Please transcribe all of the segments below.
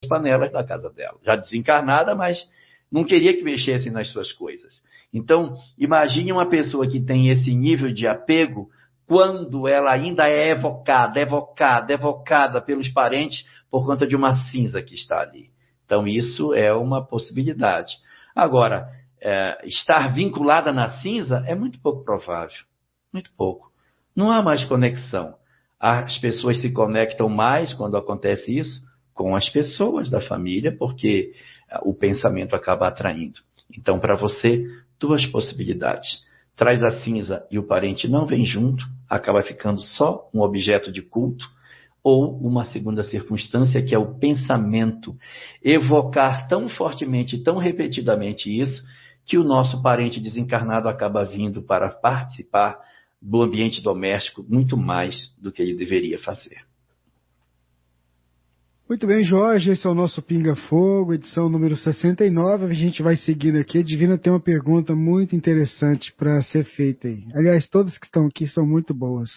panelas da casa dela. Já desencarnada, mas não queria que mexessem nas suas coisas. Então, imagine uma pessoa que tem esse nível de apego quando ela ainda é evocada pelos parentes por conta de uma cinza que está ali. Então, isso é uma possibilidade. Agora, estar vinculada na cinza é muito pouco provável. Muito pouco. Não há mais conexão. As pessoas se conectam mais quando acontece isso com as pessoas da família, porque o pensamento acaba atraindo. Então, para você, 2 possibilidades. Traz a cinza e o parente não vem junto, acaba ficando só um objeto de culto, ou uma segunda circunstância, que é o pensamento. Evocar tão fortemente, tão repetidamente isso, que o nosso parente desencarnado acaba vindo para participar do ambiente doméstico muito mais do que ele deveria fazer. Muito bem, Jorge, esse é o nosso Pinga Fogo, edição número 69. A gente vai seguindo aqui. A Divina tem uma pergunta muito interessante para ser feita aí. Aliás, todas que estão aqui são muito boas.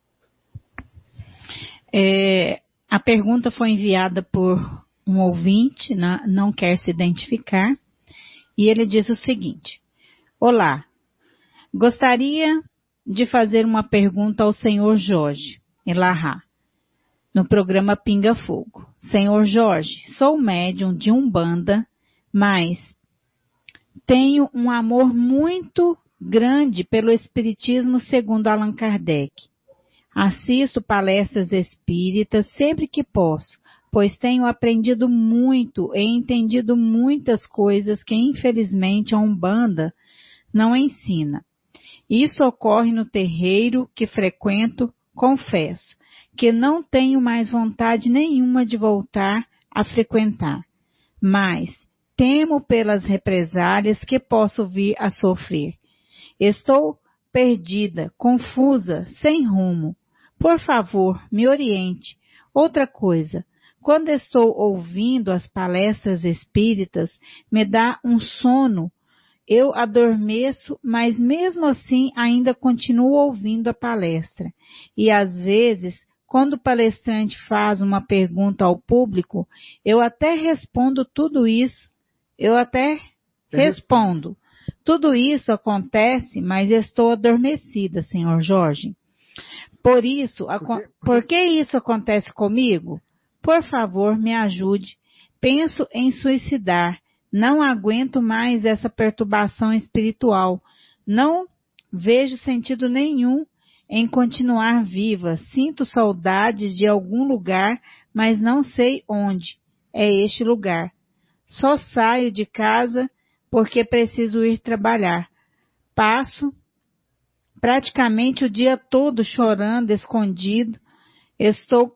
A pergunta foi enviada por um ouvinte, não quer se identificar, e ele diz o seguinte: Olá, gostaria de fazer uma pergunta ao Senhor Jorge Elahá, no programa Pinga Fogo. Senhor Jorge, sou médium de Umbanda, mas tenho um amor muito grande pelo Espiritismo segundo Allan Kardec. Assisto palestras espíritas sempre que posso, pois tenho aprendido muito e entendido muitas coisas que infelizmente a Umbanda não ensina. Isso ocorre no terreiro que frequento, confesso que não tenho mais vontade nenhuma de voltar a frequentar, mas temo pelas represálias que posso vir a sofrer. Estou perdida, confusa, sem rumo. Por favor, me oriente. Outra coisa, quando estou ouvindo as palestras espíritas, me dá um sono. Eu adormeço, mas mesmo assim ainda continuo ouvindo a palestra. E às vezes, quando o palestrante faz uma pergunta ao público, eu até respondo tudo isso. Tudo isso acontece, mas estou adormecida, Senhor Jorge. Por que isso acontece comigo? Por favor, me ajude. Penso em suicidar. Não aguento mais essa perturbação espiritual. Não vejo sentido nenhum em continuar viva. Sinto saudades de algum lugar, mas não sei onde é este lugar. Só saio de casa porque preciso ir trabalhar. Passo praticamente o dia todo chorando, escondida, estou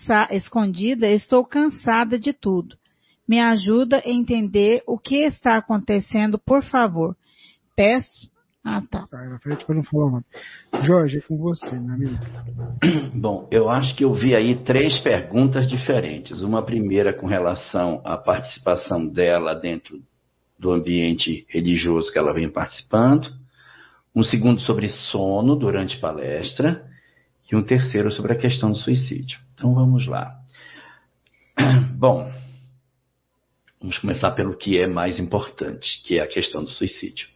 cansada de tudo. Me ajuda a entender o que está acontecendo, por favor. Peço. Tá. Na frente para não falar o nome. Jorge, é com você, meu amigo. Bom, eu acho que eu vi aí 3 perguntas diferentes. Uma primeira com relação à participação dela dentro do ambiente religioso que ela vem participando. Um segundo sobre sono durante palestra. E um terceiro sobre a questão do suicídio. Então vamos lá. Bom, vamos começar pelo que é mais importante, que é a questão do suicídio.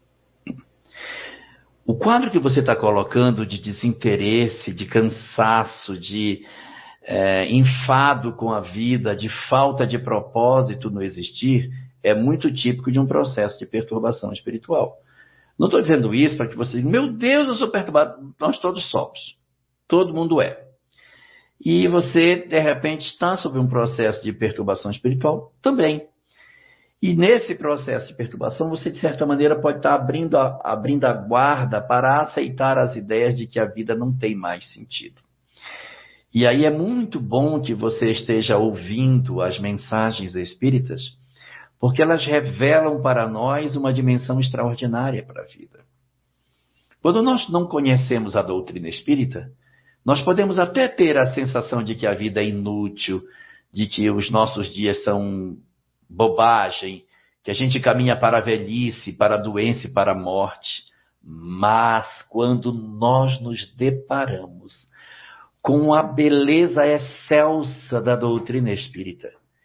O quadro que você está colocando de desinteresse, de cansaço, de enfado com a vida, de falta de propósito no existir, é muito típico de um processo de perturbação espiritual. Não estou dizendo isso para que você diga, meu Deus, eu sou perturbado. Nós todos somos. Todo mundo é. E você, de repente, está sob um processo de perturbação espiritual também. E nesse processo de perturbação, você, de certa maneira, pode estar abrindo a guarda para aceitar as ideias de que a vida não tem mais sentido. E aí é muito bom que você esteja ouvindo as mensagens espíritas, porque elas revelam para nós uma dimensão extraordinária para a vida. Quando nós não conhecemos a doutrina espírita, nós podemos até ter a sensação de que a vida é inútil, de que os nossos dias são bobagem, que a gente caminha para a velhice, para a doença e para a morte. Mas quando nós nos deparamos com a beleza excelsa da doutrina espírita,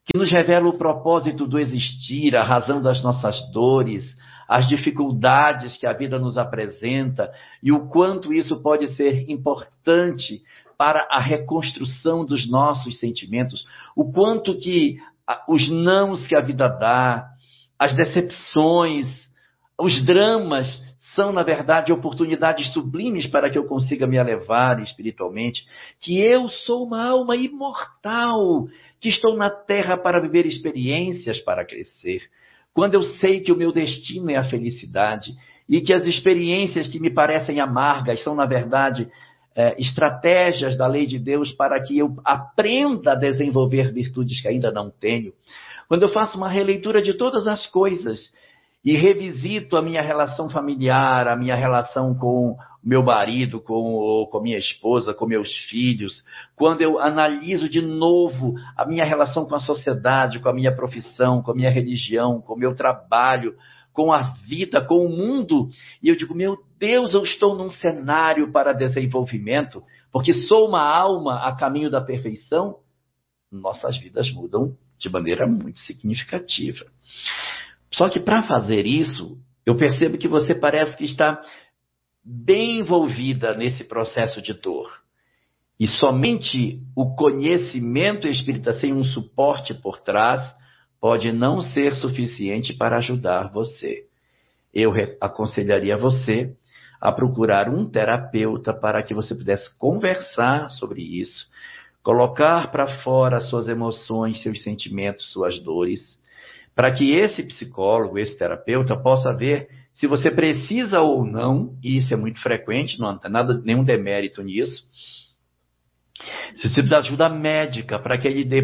que nos revela o propósito do existir, a razão das nossas dores, as dificuldades que a vida nos apresenta e o quanto isso pode ser importante para a reconstrução dos nossos sentimentos, o quanto que os nãos que a vida dá, as decepções, os dramas são, na verdade, oportunidades sublimes para que eu consiga me elevar espiritualmente, que eu sou uma alma imortal, que estou na Terra para viver experiências, para crescer. Quando eu sei que o meu destino é a felicidade e que as experiências que me parecem amargas são, na verdade, estratégias da lei de Deus para que eu aprenda a desenvolver virtudes que ainda não tenho. Quando eu faço uma releitura de todas as coisas e revisito a minha relação familiar, a minha relação com meu marido, com minha esposa, com meus filhos, quando eu analiso de novo a minha relação com a sociedade, com a minha profissão, com a minha religião, com o meu trabalho, com a vida, com o mundo, e eu digo, meu Deus, eu estou num cenário para desenvolvimento, porque sou uma alma a caminho da perfeição, nossas vidas mudam de maneira muito significativa. Só que para fazer isso, eu percebo que você parece que está bem envolvida nesse processo de dor. E somente o conhecimento espírita sem um suporte por trás pode não ser suficiente para ajudar você. Eu aconselharia você a procurar um terapeuta para que você pudesse conversar sobre isso, colocar para fora suas emoções, seus sentimentos, suas dores, para que esse psicólogo, esse terapeuta, possa ver se você precisa ou não, e isso é muito frequente, não tem nenhum demérito nisso, se você precisa de ajuda médica para que ele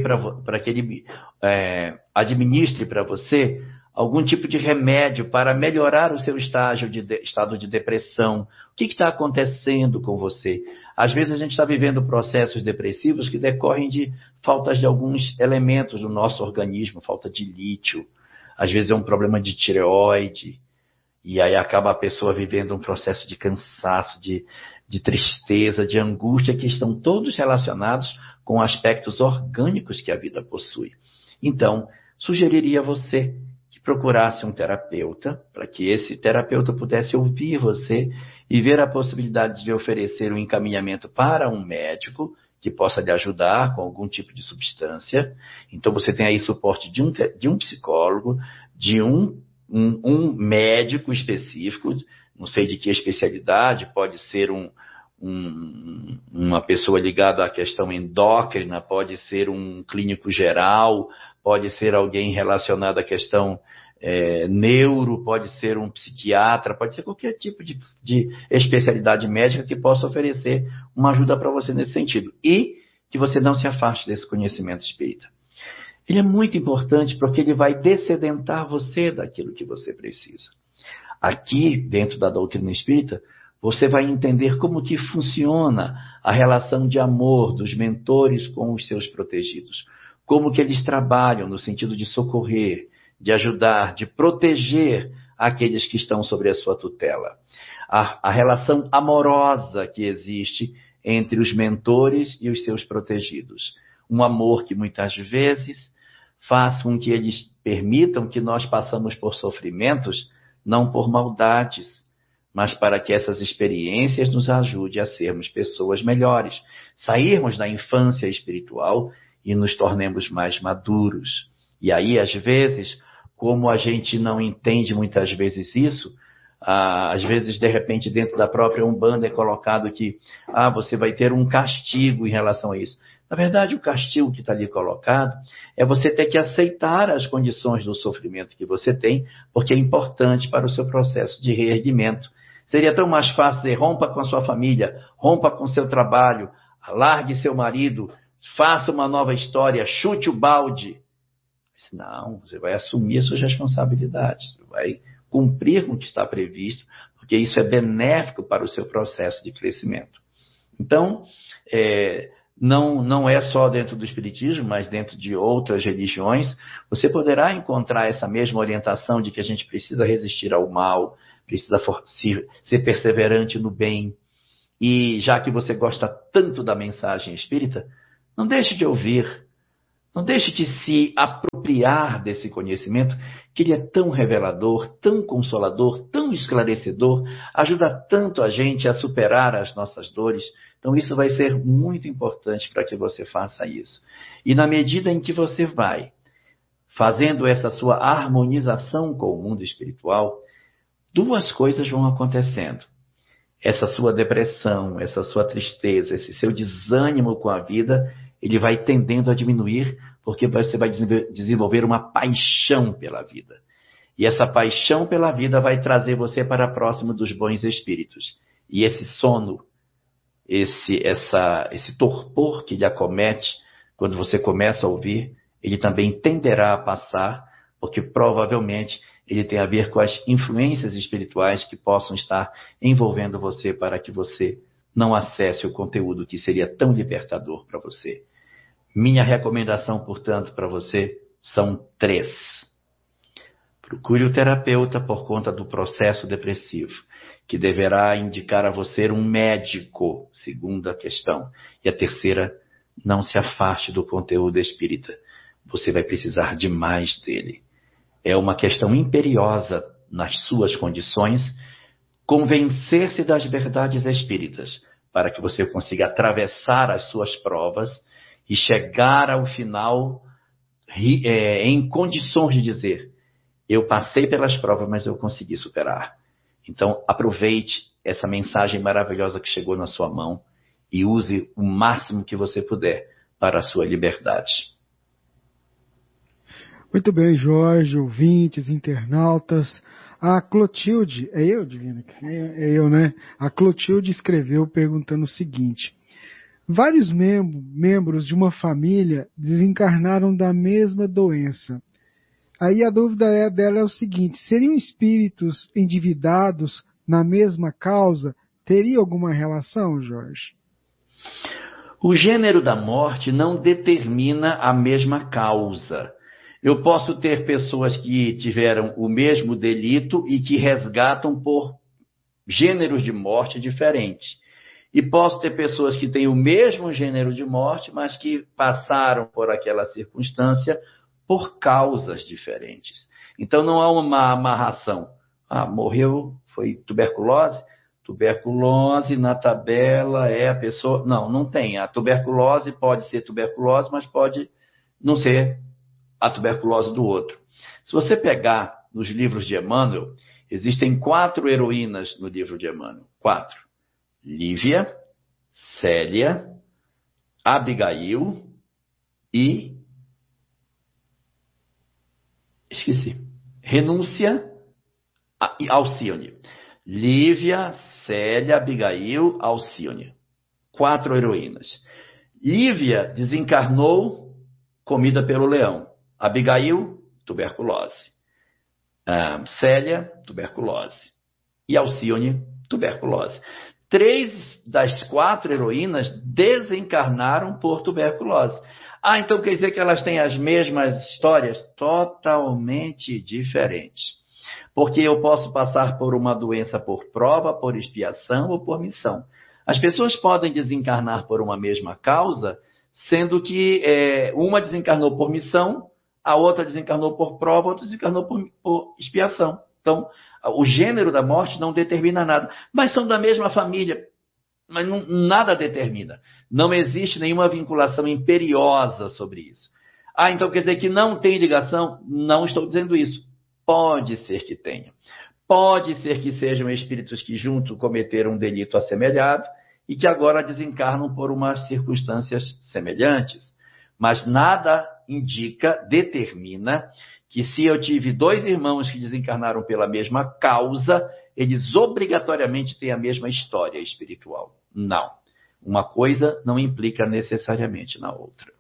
administre para você algum tipo de remédio para melhorar o seu estado de depressão. O que está acontecendo com você? Às vezes a gente está vivendo processos depressivos que decorrem de faltas de alguns elementos do nosso organismo, falta de lítio. Às vezes é um problema de tireoide. E aí acaba a pessoa vivendo um processo de cansaço, de tristeza, de angústia, que estão todos relacionados com aspectos orgânicos que a vida possui. Então, sugeriria a você que procurasse um terapeuta, para que esse terapeuta pudesse ouvir você e ver a possibilidade de oferecer um encaminhamento para um médico que possa lhe ajudar com algum tipo de substância. Então, você tem aí suporte de um psicólogo, de um médico específico, não sei de que especialidade, pode ser uma pessoa ligada à questão endócrina, pode ser um clínico geral, pode ser alguém relacionado à questão neuro, pode ser um psiquiatra, pode ser qualquer tipo de especialidade médica que possa oferecer uma ajuda para você nesse sentido. E que você não se afaste desse conhecimento espírita. Ele é muito importante porque ele vai dessedentar você daquilo que você precisa. Aqui, dentro da doutrina espírita, você vai entender como que funciona a relação de amor dos mentores com os seus protegidos. Como que eles trabalham no sentido de socorrer, de ajudar, de proteger aqueles que estão sobre a sua tutela. A relação amorosa que existe entre os mentores e os seus protegidos. Um amor que muitas vezes faz com que eles permitam que nós passamos por sofrimentos, não por maldades, mas para que essas experiências nos ajudem a sermos pessoas melhores, sairmos da infância espiritual e nos tornemos mais maduros. E aí, às vezes, como a gente não entende muitas vezes isso, às vezes, de repente, dentro da própria Umbanda é colocado que você vai ter um castigo em relação a isso. Na verdade, o castigo que está ali colocado é você ter que aceitar as condições do sofrimento que você tem, porque é importante para o seu processo de reerguimento. Seria tão mais fácil dizer, rompa com a sua família, rompa com o seu trabalho, largue seu marido, faça uma nova história, chute o balde. Não, você vai assumir as suas responsabilidades, você vai cumprir com o que está previsto, porque isso é benéfico para o seu processo de crescimento. Então, não é só dentro do Espiritismo, mas dentro de outras religiões, você poderá encontrar essa mesma orientação de que a gente precisa resistir ao mal, precisa ser perseverante no bem. E já que você gosta tanto da mensagem espírita, não deixe de ouvir, Não deixe de se apropriar desse conhecimento, que ele é tão revelador, tão consolador, tão esclarecedor, ajuda tanto a gente a superar as nossas dores. Então, isso vai ser muito importante para que você faça isso. E na medida em que você vai fazendo essa sua harmonização com o mundo espiritual, duas coisas vão acontecendo. Essa sua depressão, essa sua tristeza, esse seu desânimo com a vida, ele vai tendendo a diminuir, porque você vai desenvolver uma paixão pela vida. E essa paixão pela vida vai trazer você para próximo dos bons espíritos. E esse sono, esse torpor que lhe acomete, quando você começa a ouvir, ele também tenderá a passar, porque provavelmente ele tem a ver com as influências espirituais que possam estar envolvendo você para que você não acesse o conteúdo que seria tão libertador para você. Minha recomendação, portanto, para você são 3. Procure o terapeuta por conta do processo depressivo, que deverá indicar a você um médico, segunda questão. E a terceira, não se afaste do conteúdo espírita. Você vai precisar de mais dele. É uma questão imperiosa nas suas condições convencer-se das verdades espíritas para que você consiga atravessar as suas provas e chegar ao final em condições de dizer: eu passei pelas provas, mas eu consegui superar. Então, aproveite essa mensagem maravilhosa que chegou na sua mão e use o máximo que você puder para a sua liberdade. Muito bem, Jorge, ouvintes, internautas. A Clotilde, é eu, Divina? É eu, né? A Clotilde escreveu perguntando o seguinte: vários membros de uma família desencarnaram da mesma doença. Aí a dúvida dela é o seguinte: seriam espíritos endividados na mesma causa? Teria alguma relação, Jorge? O gênero da morte não determina a mesma causa. Eu posso ter pessoas que tiveram o mesmo delito e que resgatam por gêneros de morte diferentes. E posso ter pessoas que têm o mesmo gênero de morte, mas que passaram por aquela circunstância por causas diferentes. Então não há uma amarração. Morreu, foi tuberculose? Tuberculose na tabela é a pessoa... Não tem. A tuberculose pode ser tuberculose, mas pode não ser a tuberculose do outro. Se você pegar nos livros de Emmanuel, existem 4 heroínas no livro de Emmanuel. 4. Lívia, Célia, Abigail e... Renúncia e Alcione. Lívia, Célia, Abigail, Alcione. 4 heroínas. Lívia desencarnou comida pelo leão. Abigail, tuberculose. Célia, tuberculose. E Alcione, tuberculose. 3 das 4 heroínas desencarnaram por tuberculose. Então quer dizer que elas têm as mesmas histórias? Totalmente diferentes. Porque eu posso passar por uma doença por prova, por expiação ou por missão. As pessoas podem desencarnar por uma mesma causa, sendo que uma desencarnou por missão, a outra desencarnou por prova, a outra desencarnou por expiação. Então, o gênero da morte não determina nada. Mas são da mesma família. Mas nada determina. Não existe nenhuma vinculação imperiosa sobre isso. Então quer dizer que não tem ligação? Não estou dizendo isso. Pode ser que tenha. Pode ser que sejam espíritos que juntos cometeram um delito assemelhado e que agora desencarnam por umas circunstâncias semelhantes. Mas nada indica, determina, que se eu tive 2 irmãos que desencarnaram pela mesma causa, eles obrigatoriamente têm a mesma história espiritual. Não. Uma coisa não implica necessariamente na outra.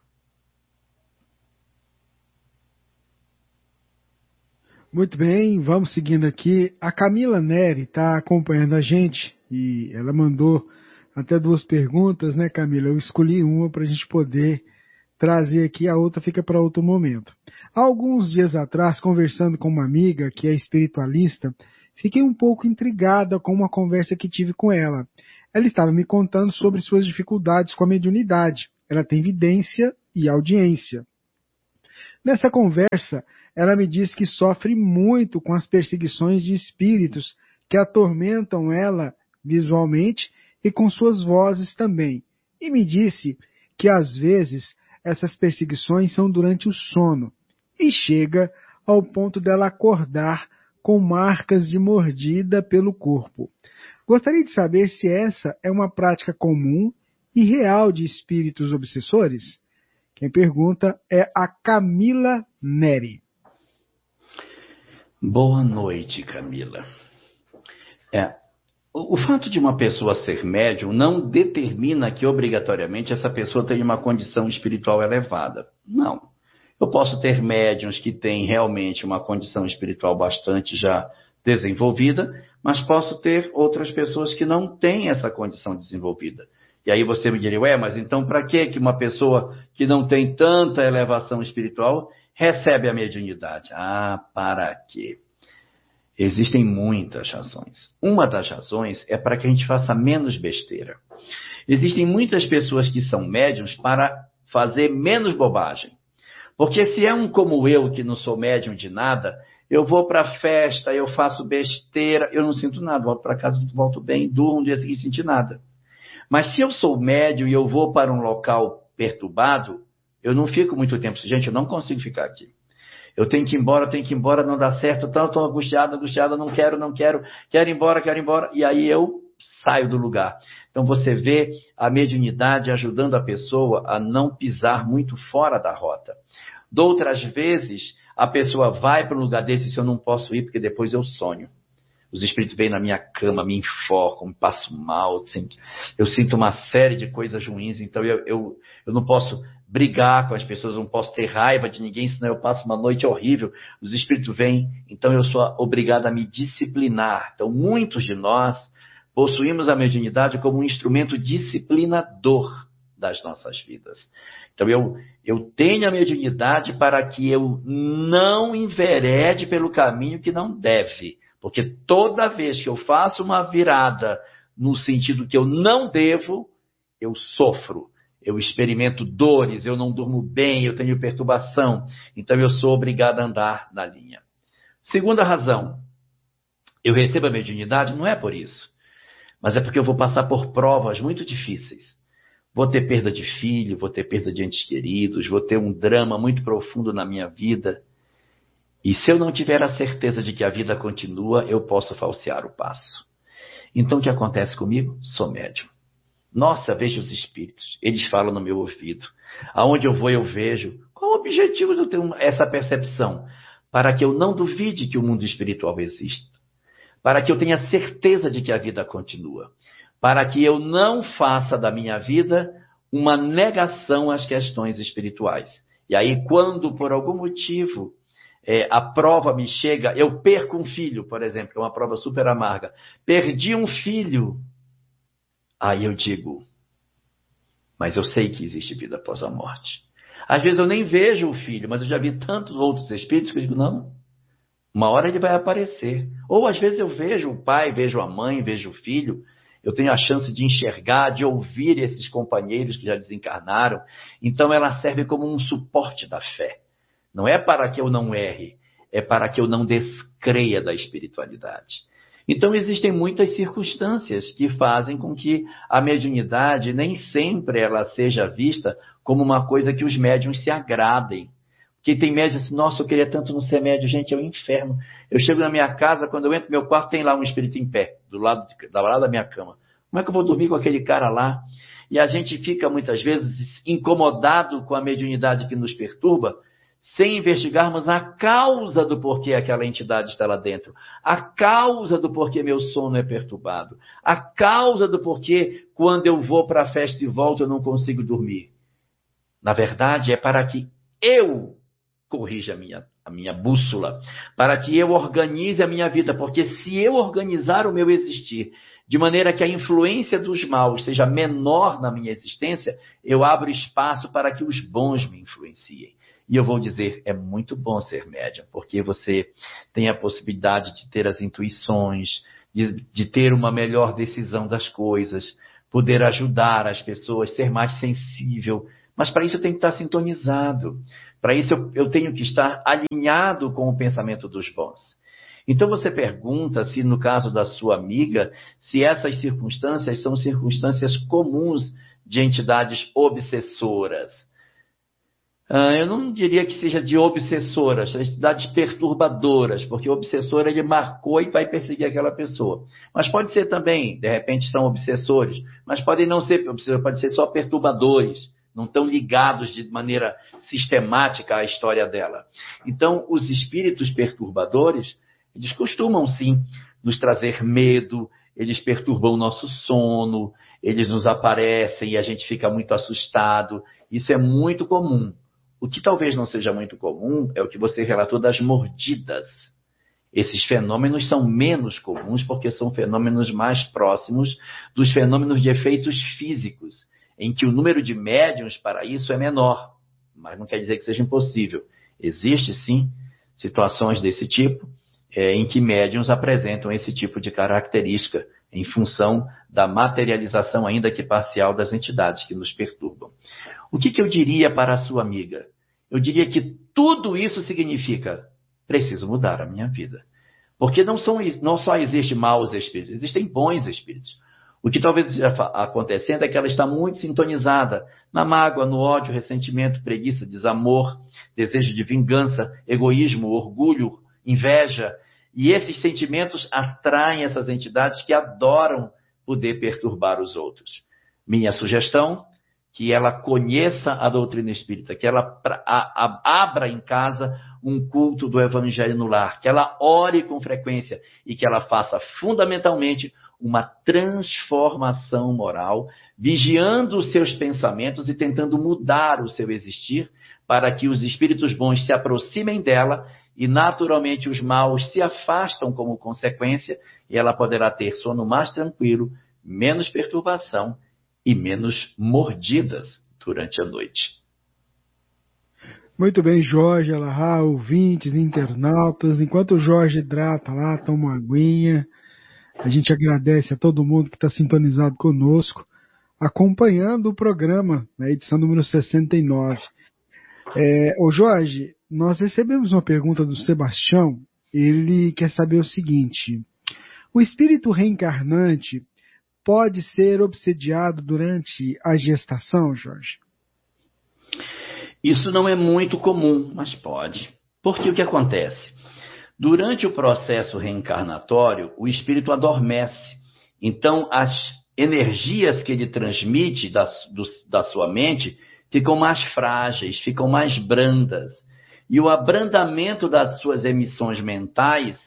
Muito bem, vamos seguindo aqui. A Camila Neri está acompanhando a gente e ela mandou até 2 perguntas, né, Camila? Eu escolhi uma para a gente poder trazer aqui, a outra fica para outro momento. Há alguns dias atrás, conversando com uma amiga que é espiritualista, fiquei um pouco intrigada com uma conversa que tive com ela. Ela estava me contando sobre suas dificuldades com a mediunidade. Ela tem vidência e audiência. Nessa conversa, ela me diz que sofre muito com as perseguições de espíritos que atormentam ela visualmente e com suas vozes também. E me disse que às vezes essas perseguições são durante o sono e chega ao ponto dela acordar com marcas de mordida pelo corpo. Gostaria de saber se essa é uma prática comum e real de espíritos obsessores? Quem pergunta é a Camila Neri. Boa noite, Camila. O fato de uma pessoa ser médium não determina que obrigatoriamente essa pessoa tenha uma condição espiritual elevada. Não. Eu posso ter médiums que têm realmente uma condição espiritual bastante já desenvolvida, mas posso ter outras pessoas que não têm essa condição desenvolvida. E aí você me diria, mas então para que uma pessoa que não tem tanta elevação espiritual recebe a mediunidade? Para quê? Existem muitas razões. Uma das razões é para que a gente faça menos besteira. Existem muitas pessoas que são médiums para fazer menos bobagem. Porque se é um como eu, que não sou médium de nada, eu vou para a festa, eu faço besteira, eu não sinto nada, volto para casa, volto bem, durmo no dia seguinte sem sentir nada. Mas se eu sou médium e eu vou para um local perturbado, eu não fico muito tempo. Gente, eu não consigo ficar aqui. Eu tenho que ir embora, não dá certo, estou angustiado, não quero ir embora, e aí eu saio do lugar. Então você vê a mediunidade ajudando a pessoa a não pisar muito fora da rota. De outras vezes, a pessoa vai para um lugar desse e eu não posso ir porque depois eu sonho. Os espíritos vêm na minha cama, me enforcam, me passo mal, eu sinto uma série de coisas ruins, então eu não posso brigar com as pessoas, não posso ter raiva de ninguém, senão eu passo uma noite horrível. Os espíritos vêm, então eu sou obrigado a me disciplinar. Então muitos de nós possuímos a mediunidade como um instrumento disciplinador das nossas vidas. Então eu tenho a mediunidade para que eu não enverede pelo caminho que não deve. Porque toda vez que eu faço uma virada no sentido que eu não devo, eu sofro, eu experimento dores, eu não durmo bem, eu tenho perturbação. Então eu sou obrigado a andar na linha. Segunda razão, eu recebo a mediunidade, não é por isso, mas é porque eu vou passar por provas muito difíceis. Vou ter perda de filho, vou ter perda de entes queridos, vou ter um drama muito profundo na minha vida. E se eu não tiver a certeza de que a vida continua, eu posso falsear o passo. Então o que acontece comigo? Sou médium. Nossa, vejo os espíritos. Eles falam no meu ouvido. Aonde eu vou, eu vejo. Qual o objetivo de eu ter essa percepção? Para que eu não duvide que o mundo espiritual existe. Para que eu tenha certeza de que a vida continua. Para que eu não faça da minha vida uma negação às questões espirituais. E aí, quando por algum motivo a prova me chega, eu perco um filho, por exemplo, é uma prova super amarga. Perdi um filho. Aí eu digo, mas eu sei que existe vida após a morte. Às vezes eu nem vejo o filho, mas eu já vi tantos outros espíritos que eu digo, não, uma hora ele vai aparecer. Ou às vezes eu vejo o pai, vejo a mãe, vejo o filho, eu tenho a chance de enxergar, de ouvir esses companheiros que já desencarnaram. Então ela serve como um suporte da fé. Não é para que eu não erre, é para que eu não descreia da espiritualidade. Então existem muitas circunstâncias que fazem com que a mediunidade nem sempre ela seja vista como uma coisa que os médiuns se agradem. Porque tem médium assim, nossa, eu queria tanto não ser médium, gente, é um inferno. Eu chego na minha casa, quando eu entro no meu quarto, tem lá um espírito em pé, do lado da minha cama. Como é que eu vou dormir com aquele cara lá? E a gente fica muitas vezes incomodado com a mediunidade que nos perturba, sem investigarmos a causa do porquê aquela entidade está lá dentro, a causa do porquê meu sono é perturbado, a causa do porquê quando eu vou para a festa e volto eu não consigo dormir. Na verdade, é para que eu corrija a minha bússola, para que eu organize a minha vida, porque se eu organizar o meu existir de maneira que a influência dos maus seja menor na minha existência, eu abro espaço para que os bons me influenciem. E eu vou dizer, é muito bom ser médium, porque você tem a possibilidade de ter as intuições, de ter uma melhor decisão das coisas, poder ajudar as pessoas, ser mais sensível. Mas para isso tem que estar sintonizado. Para isso eu tenho que estar alinhado com o pensamento dos bons. Então você pergunta se no caso da sua amiga, se essas circunstâncias são circunstâncias comuns de entidades obsessoras. Eu não diria que seja de obsessoras, são entidades perturbadoras, porque o obsessor ele marcou e vai perseguir aquela pessoa. Mas pode ser também, de repente são obsessores, mas podem não ser obsessores, pode ser só perturbadores, não estão ligados de maneira sistemática à história dela. Então, os espíritos perturbadores, eles costumam sim nos trazer medo, eles perturbam o nosso sono, eles nos aparecem e a gente fica muito assustado. Isso é muito comum. O que talvez não seja muito comum é o que você relatou das mordidas. Esses fenômenos são menos comuns porque são fenômenos mais próximos dos fenômenos de efeitos físicos, em que o número de médiuns para isso é menor, mas não quer dizer que seja impossível. Existe, sim, situações desse tipo, em que médiuns apresentam esse tipo de característica, em função da materialização, ainda que parcial, das entidades que nos perturbam. O que eu diria para a sua amiga? Eu diria que tudo isso significa, preciso mudar a minha vida. Porque não só existem maus espíritos, existem bons espíritos. O que talvez esteja acontecendo é que ela está muito sintonizada na mágoa, no ódio, ressentimento, preguiça, desamor, desejo de vingança, egoísmo, orgulho, inveja. E esses sentimentos atraem essas entidades que adoram poder perturbar os outros. Minha sugestão, que ela conheça a doutrina espírita, que ela abra em casa um culto do Evangelho no lar, que ela ore com frequência e que ela faça fundamentalmente uma transformação moral, vigiando os seus pensamentos e tentando mudar o seu existir para que os espíritos bons se aproximem dela e naturalmente os maus se afastam como consequência e ela poderá ter sono mais tranquilo, menos perturbação e menos mordidas durante a noite. Muito bem, Jorge, Alahá, ouvintes, internautas. Enquanto o Jorge hidrata lá, toma uma aguinha, a gente agradece a todo mundo que está sintonizado conosco, acompanhando o programa, na edição número 69. Ô Jorge, nós recebemos uma pergunta do Sebastião. Ele quer saber o seguinte: o espírito reencarnante pode ser obsediado durante a gestação, Jorge? Isso não é muito comum, mas pode. Porque o que acontece? Durante o processo reencarnatório, o espírito adormece. Então, as energias que ele transmite da sua mente ficam mais frágeis, ficam mais brandas. E o abrandamento das suas emissões mentais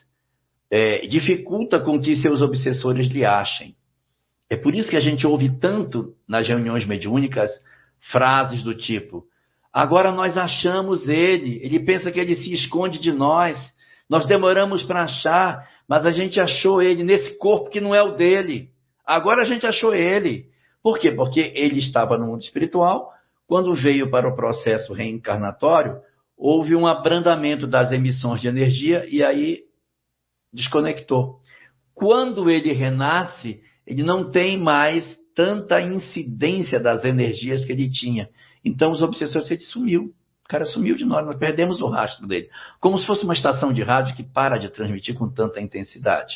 dificulta com que seus obsessores lhe achem. É por isso que a gente ouve tanto nas reuniões mediúnicas frases do tipo: agora nós achamos ele pensa que ele se esconde de nós, nós demoramos para achar, mas a gente achou ele nesse corpo que não é o dele. Agora a gente achou ele. Por quê? Porque ele estava no mundo espiritual, quando veio para o processo reencarnatório, houve um abrandamento das emissões de energia e aí desconectou. Quando ele renasce, ele não tem mais tanta incidência das energias que ele tinha. Então, os obsessores, ele sumiu. O cara sumiu de nós perdemos o rastro dele. Como se fosse uma estação de rádio que para de transmitir com tanta intensidade.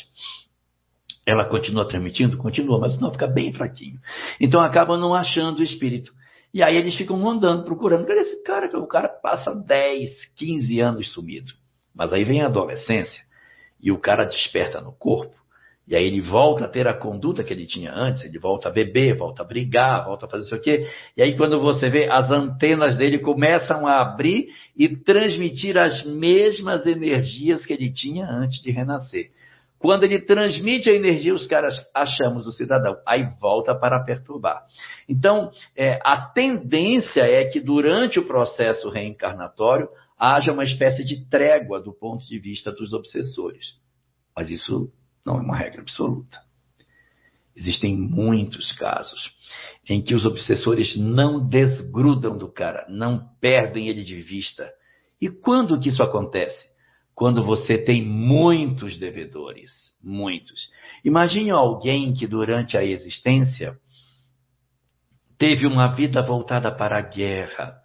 Ela continua transmitindo? Continua, mas não, fica bem fraquinho. Então, acabam não achando o espírito. E aí eles ficam andando, procurando. Cadê esse cara? O cara passa 10, 15 anos sumido. Mas aí vem a adolescência e o cara desperta no corpo. E aí ele volta a ter a conduta que ele tinha antes, ele volta a beber, volta a brigar, volta a fazer isso aqui. E aí quando você vê, as antenas dele começam a abrir e transmitir as mesmas energias que ele tinha antes de renascer. Quando ele transmite a energia, os caras achamos o cidadão. Aí volta para perturbar. Então, a tendência é que durante o processo reencarnatório haja uma espécie de trégua do ponto de vista dos obsessores. Mas isso não é uma regra absoluta. Existem muitos casos em que os obsessores não desgrudam do cara, não perdem ele de vista. E quando que isso acontece? Quando você tem muitos devedores, muitos. Imagine alguém que durante a existência teve uma vida voltada para a guerra,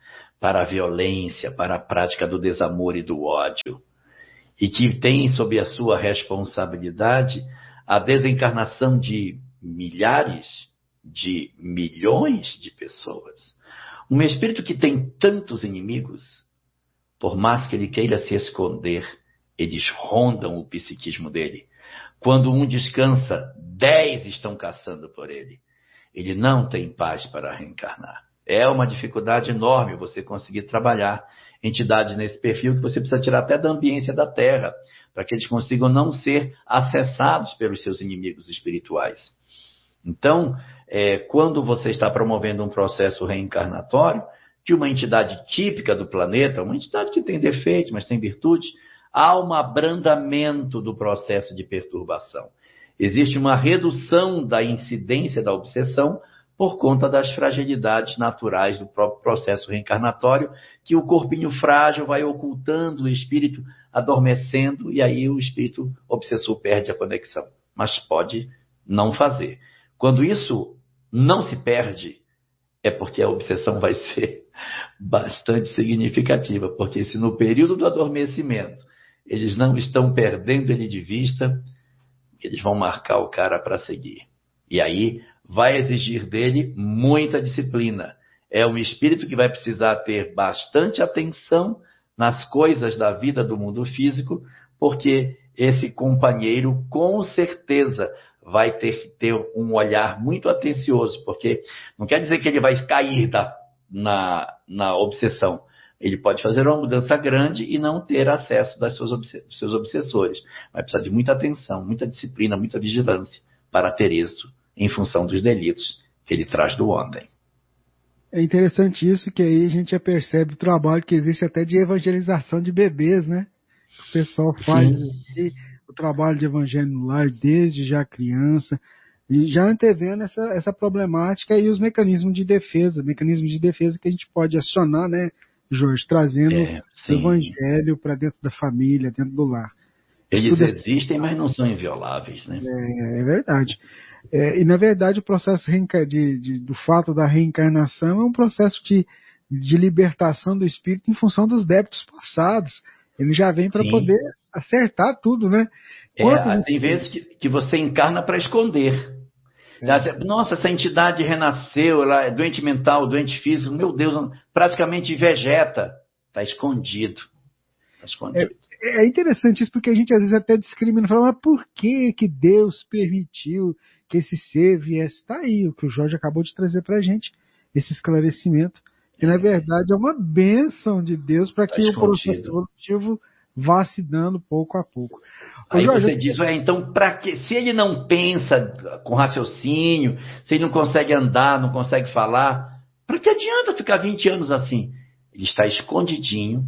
para a violência, para a prática do desamor e do ódio, e que tem sob a sua responsabilidade a desencarnação de milhares, de milhões de pessoas. Um espírito que tem tantos inimigos, por mais que ele queira se esconder, eles rondam o psiquismo dele. Quando um descansa, 10 estão caçando por ele. Ele não tem paz para reencarnar. É uma dificuldade enorme você conseguir trabalhar entidades nesse perfil, que você precisa tirar até da ambiência da Terra, para que eles consigam não ser acessados pelos seus inimigos espirituais. Então, quando você está promovendo um processo reencarnatório de uma entidade típica do planeta, uma entidade que tem defeitos, mas tem virtudes, há um abrandamento do processo de perturbação. Existe uma redução da incidência da obsessão por conta das fragilidades naturais do próprio processo reencarnatório, que o corpinho frágil vai ocultando o espírito, adormecendo, e aí o espírito obsessor perde a conexão. Mas pode não fazer. Quando isso não se perde, é porque a obsessão vai ser bastante significativa, porque se no período do adormecimento eles não estão perdendo ele de vista, eles vão marcar o cara para seguir. E aí vai exigir dele muita disciplina. É um espírito que vai precisar ter bastante atenção nas coisas da vida do mundo físico, porque esse companheiro com certeza vai ter que ter um olhar muito atencioso, porque não quer dizer que ele vai cair na obsessão. Ele pode fazer uma mudança grande e não ter acesso dos seus obsessores. Vai precisar de muita atenção, muita disciplina, muita vigilância para ter isso em função dos delitos que ele traz do ontem. É interessante isso, que aí a gente já percebe o trabalho que existe até de evangelização de bebês, né? O pessoal faz aqui, o trabalho de evangelho no lar desde já criança, e já antevendo essa problemática e os mecanismos de defesa que a gente pode acionar, né, Jorge, trazendo o evangelho para dentro da família, dentro do lar. Eles existem, mas não são invioláveis, né? É verdade. E, na verdade, o processo do fato da reencarnação é um processo de libertação do espírito em função dos débitos passados. Ele já vem para poder acertar tudo, né? Tem vezes que você encarna para esconder. Nossa, essa entidade renasceu, ela é doente mental, doente físico, meu Deus, praticamente vegeta. Está escondido. É interessante isso, porque a gente às vezes até discrimina, fala, mas por que Deus permitiu que esse ser viesse? Está aí, o que o Jorge acabou de trazer para a gente, esse esclarecimento, que na verdade é uma bênção de Deus para que o processo evolutivo vá se dando pouco a pouco. Aí Jorge, você diz, então, para que? Se ele não pensa com raciocínio, se ele não consegue andar, não consegue falar, para que adianta ficar 20 anos assim? Ele está escondidinho,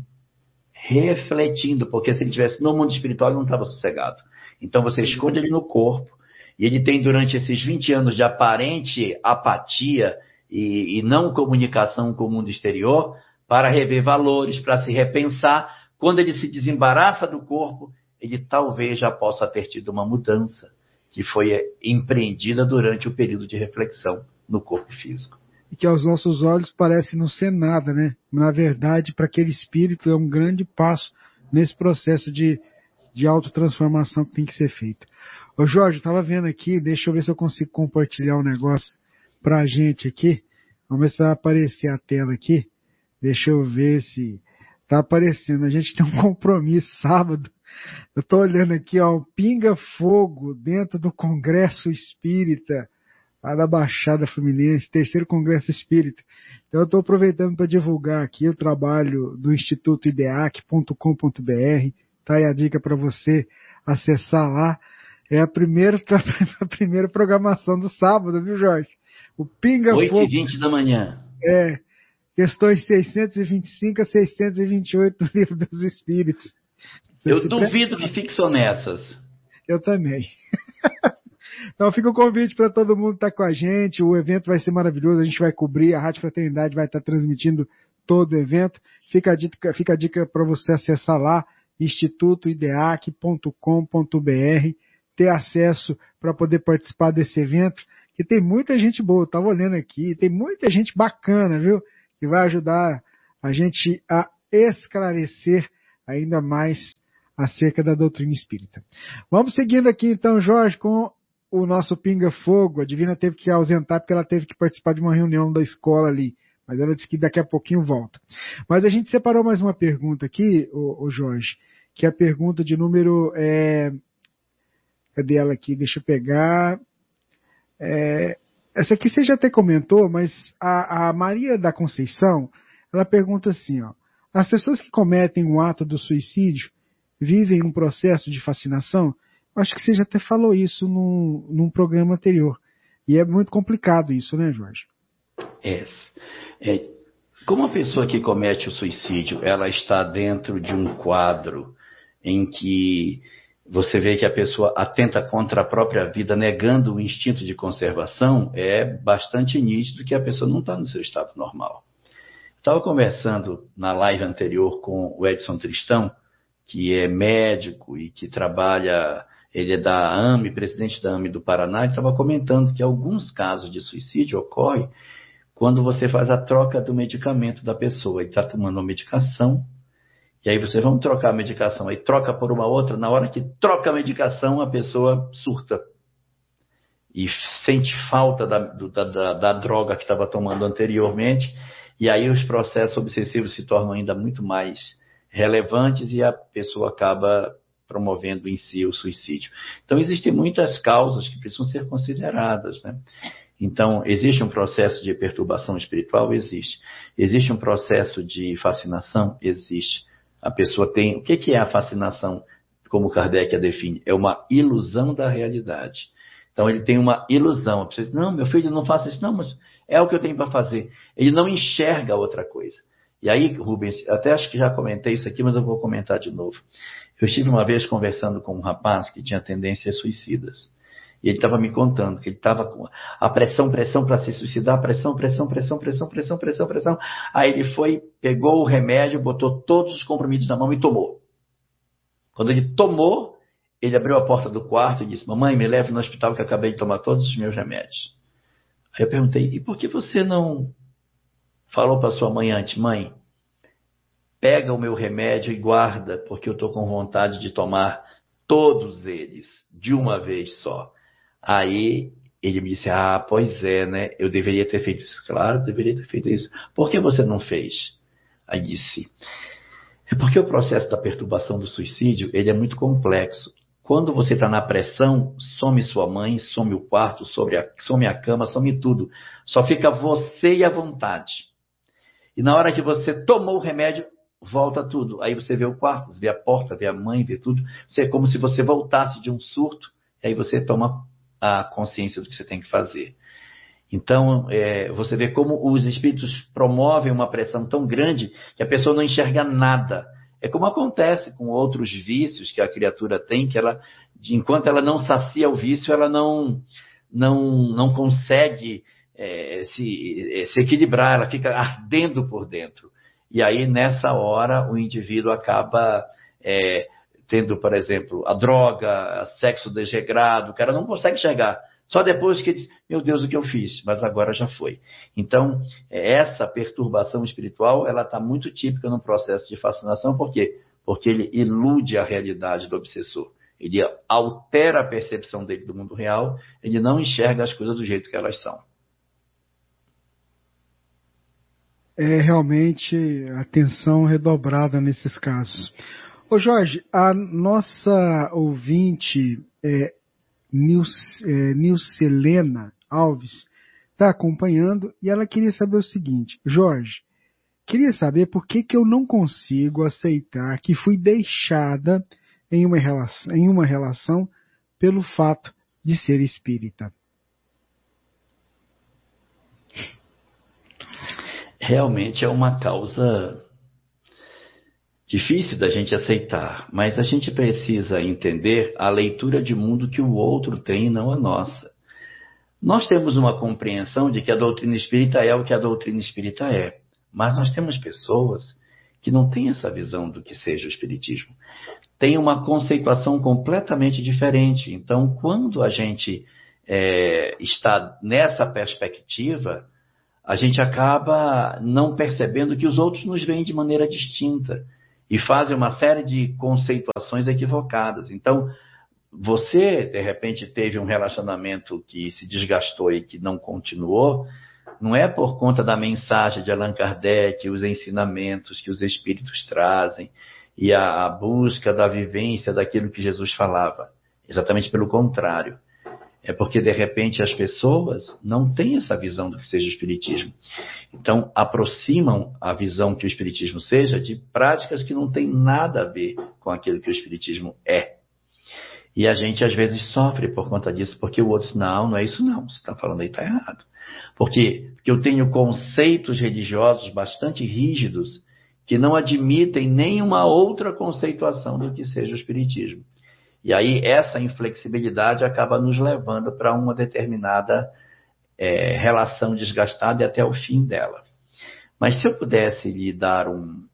refletindo, porque se ele estivesse no mundo espiritual, ele não estava sossegado. Então você esconde ele no corpo, e ele tem durante esses 20 anos de aparente apatia e não comunicação com o mundo exterior, para rever valores, para se repensar. Quando ele se desembaraça do corpo, ele talvez já possa ter tido uma mudança que foi empreendida durante o período de reflexão no corpo físico. E que aos nossos olhos parece não ser nada, né? Na verdade, para aquele espírito é um grande passo nesse processo de autotransformação que tem que ser feito. Ô Jorge, eu estava vendo aqui, deixa eu ver se eu consigo compartilhar um negócio para a gente aqui. Vamos ver se vai aparecer a tela aqui. Deixa eu ver se está aparecendo. A gente tem um compromisso sábado. Eu estou olhando aqui, ó, um pinga-fogo dentro do Congresso Espírita, lá da Baixada Fluminense, 3º Congresso Espírita. Então eu estou aproveitando para divulgar aqui o trabalho do Instituto ideac.com.br. Tá aí a dica para você acessar lá. É a primeira programação do sábado, viu, Jorge? O pinga-fogo. 8h20 da manhã. Questões 625 a 628 do Livro dos Espíritos. Eu duvido que fixou nessas. Eu também. Então fica o convite para todo mundo estar com a gente. O evento vai ser maravilhoso. A gente vai cobrir. A Rádio Fraternidade vai estar transmitindo todo o evento. Fica a dica para você acessar lá, institutoideac.com.br, ter acesso para poder participar desse evento. Que tem muita gente boa. Eu estava olhando aqui. Tem muita gente bacana, viu? Que vai ajudar a gente a esclarecer ainda mais acerca da doutrina espírita. Vamos seguindo aqui então, Jorge, com o nosso Pinga Fogo. A Divina teve que ausentar porque ela teve que participar de uma reunião da escola ali, mas ela disse que daqui a pouquinho volta. Mas a gente separou mais uma pergunta aqui, o Jorge, que é a pergunta de número... Cadê ela aqui? Deixa eu pegar... essa aqui você já até comentou, mas a Maria da Conceição, ela pergunta assim, ó, as pessoas que cometem o ato do suicídio vivem um processo de fascinação? Eu acho que você já até falou isso num programa anterior. E é muito complicado isso, né, Jorge? Como a pessoa que comete o suicídio, ela está dentro de um quadro em que você vê que a pessoa atenta contra a própria vida, negando o instinto de conservação, é bastante nítido que a pessoa não está no seu estado normal. Estava conversando na live anterior com o Edson Tristão, que é médico e que trabalha, ele é da AME, presidente da AME do Paraná, ele estava comentando que alguns casos de suicídio ocorrem quando você faz a troca do medicamento da pessoa. Ele está tomando uma medicação, e aí vocês vão trocar a medicação, aí troca por uma outra, na hora que troca a medicação, a pessoa surta. E sente falta da droga que estava tomando anteriormente, e aí os processos obsessivos se tornam ainda muito mais relevantes e a pessoa acaba promovendo em si o suicídio. Então, existem muitas causas que precisam ser consideradas, né? Então, existe um processo de perturbação espiritual? Existe. Existe um processo de fascinação? Existe. A pessoa tem... O que é a fascinação, como Kardec a define? É uma ilusão da realidade. Então, ele tem uma ilusão. Você diz, não, meu filho, não faça isso. Não, mas é o que eu tenho para fazer. Ele não enxerga outra coisa. E aí, Rubens, até acho que já comentei isso aqui, mas eu vou comentar de novo. Eu estive uma vez conversando com um rapaz que tinha tendências suicidas. E ele estava me contando que ele estava com a pressão para se suicidar, pressão. Aí ele foi, pegou o remédio, botou todos os comprimidos na mão e tomou. Quando ele tomou, ele abriu a porta do quarto e disse, mamãe, me leve no hospital que eu acabei de tomar todos os meus remédios. Aí eu perguntei, e por que você não falou para sua mãe antes, mãe, pega o meu remédio e guarda, porque eu estou com vontade de tomar todos eles de uma vez só. Aí ele me disse, pois é, né? Eu deveria ter feito isso. Claro, deveria ter feito isso. Por que você não fez? Aí disse, é porque o processo da perturbação do suicídio, ele é muito complexo. Quando você está na pressão, some sua mãe, some o quarto, some a cama, some tudo. Só fica você e a vontade. E na hora que você tomou o remédio, volta tudo. Aí você vê o quarto, vê a porta, vê a mãe, vê tudo. É como se você voltasse de um surto, e aí você toma a consciência do que você tem que fazer. Então, você vê como os espíritos promovem uma pressão tão grande que a pessoa não enxerga nada. É como acontece com outros vícios que a criatura tem, que ela, enquanto ela não sacia o vício, ela não consegue se equilibrar, ela fica ardendo por dentro. E aí, nessa hora, o indivíduo acaba tendo, por exemplo, a droga, sexo desregrado, o cara não consegue enxergar. Só depois que ele diz, meu Deus, o que eu fiz? Mas agora já foi. Então, essa perturbação espiritual, ela está muito típica no processo de fascinação. Por quê? Porque ele ilude a realidade do obsessor. Ele altera a percepção dele do mundo real, ele não enxerga as coisas do jeito que elas são. É realmente atenção redobrada nesses casos. Ô Jorge, a nossa ouvinte Nilcelena Alves está acompanhando e ela queria saber o seguinte, Jorge, queria saber por que eu não consigo aceitar que fui deixada em uma relação pelo fato de ser espírita. Realmente é uma causa difícil da gente aceitar, mas a gente precisa entender a leitura de mundo que o outro tem e não a nossa. Nós temos uma compreensão de que a doutrina espírita é o que a doutrina espírita é, mas nós temos pessoas que não têm essa visão do que seja o espiritismo. Tem uma conceituação completamente diferente. Então, quando a gente está nessa perspectiva, a gente acaba não percebendo que os outros nos veem de maneira distinta e fazem uma série de conceituações equivocadas. Então, você, de repente, teve um relacionamento que se desgastou e que não continuou, não é por conta da mensagem de Allan Kardec, os ensinamentos que os espíritos trazem e a busca da vivência daquilo que Jesus falava. Exatamente pelo contrário. É porque, de repente, as pessoas não têm essa visão do que seja o Espiritismo. Então, aproximam a visão que o Espiritismo seja de práticas que não têm nada a ver com aquilo que o Espiritismo é. E a gente, às vezes, sofre por conta disso, porque o outro diz, não é isso não, você está falando aí, está errado. Porque eu tenho conceitos religiosos bastante rígidos que não admitem nenhuma outra conceituação do que seja o Espiritismo. E aí essa inflexibilidade acaba nos levando para uma determinada relação desgastada e até o fim dela. Mas se eu pudesse lhe dar um